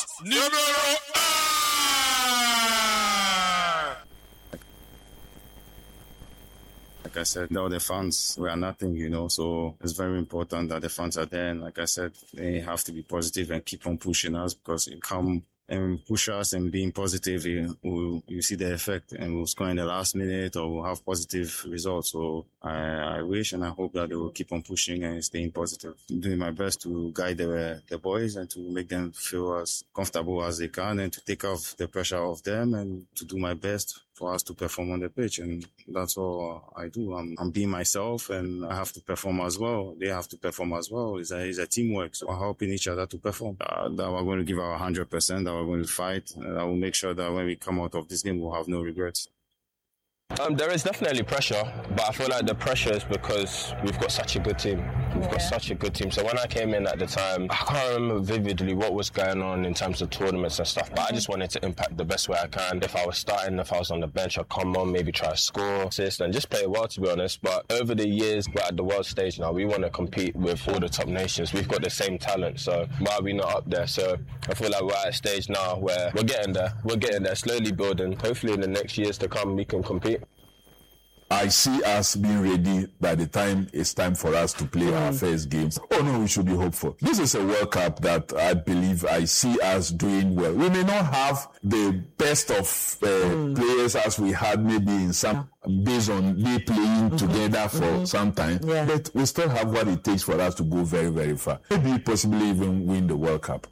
Sports numero 1. Like I said, all the fans, we are nothing, so it's very important that the fans are there. And like I said, they have to be positive and keep on pushing us, because you come and push us and being positive, you see the effect, and we'll score in the last minute or we'll have positive results. So I wish and I hope that they will keep on pushing and staying positive. I'm doing my best to guide the boys and to make them feel as comfortable as they can, and to take off the pressure off them, and to do my best for us to perform on the pitch. And that's all I do. I'm being myself, and I have to perform as well. They have to perform as well. It's a teamwork. So we're helping each other to perform. That we're going to give our 100%, that we're going to fight. I will make sure that when we come out of this game, we'll have no regrets. There is definitely pressure, but I feel like the pressure is because we've got such a good team. We've got such a good team. So when I came in at the time, I can't remember vividly what was going on in terms of tournaments and stuff, but I just wanted to impact the best way I can. If I was starting, if I was on the bench, I'd come on, maybe try to score, assist, and just play well, to be honest. But over the years, we're at the world stage now. We want to compete with all the top nations. We've got the same talent, so why are we not up there? So I feel like we're at a stage now where we're getting there. We're getting there, slowly building. Hopefully in the next years to come, we can compete. I see us being ready by the time it's time for us to play our first games. Oh no, we should be hopeful. This is a World Cup that I believe I see us doing well. We may not have the best of players as we had maybe in some, based on they playing together for some time, but we still have what it takes for us to go very, very far. Maybe possibly even win the World Cup.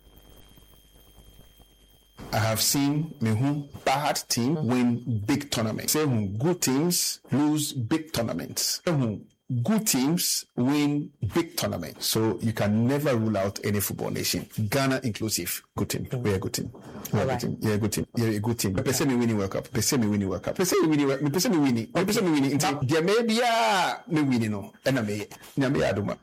I have seen bad team win big tournaments. Good teams lose big tournaments. Good teams win big tournaments. So you can never rule out any football nation. Ghana inclusive. Good team. We're a good team. We're a good team. You're a good team. You're a good team. Person me winning World Cup. Person me winning World Cup. Person me winning. Person me winning. There may be me winning no. And I may. Nyame aduma.